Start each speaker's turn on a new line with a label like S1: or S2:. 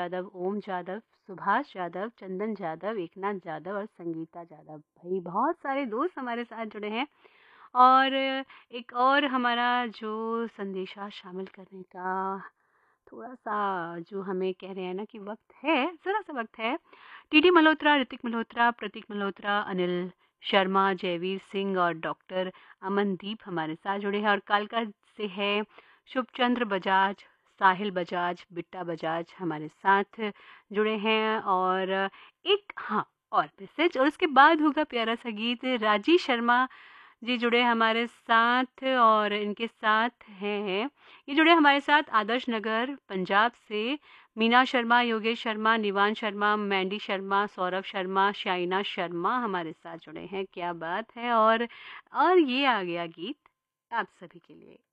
S1: जादव, ओम जादव, सुभाष जादव, चंदन जादव, एकनाथ जादव और संगीता जादव। भाई बहुत सारे दोस्त हमारे साथ जुड़े हैं। और एक और हमारा जो संदेशा शामिल करने का थोड़ा-सा जो हमें कह रहे हैं ना कि वक़्त है, ज़रा-सा वक़्त है। टीडी मल्होत्रा, ऋतिक मल्होत्रा, प्रतीक मल्होत्रा, अनिल शर्मा, जयवीर सिंह और डॉक्टर अमनदीप हमारे साथ जुड़े हैं। और कालका से है शुभचंद्र बजाज, साहिल बजाज, बिट्टा बजाज हमारे साथ जुड़े हैं। और एक हाँ, और मैसेज और उसके बाद होगा प्यारा सा गीत। राजी शर्मा जी जुड़े हमारे साथ और इनके साथ हैं, ये जुड़े हमारे साथ आदर्श नगर पंजाब से। मीना शर्मा, योगेश शर्मा, निवान शर्मा, मैंडी शर्मा, सौरभ शर्मा, शाइना शर्मा हमारे साथ जुड़े हैं। क्या बात है। और ये आ गया गीत आप सभी के लिए।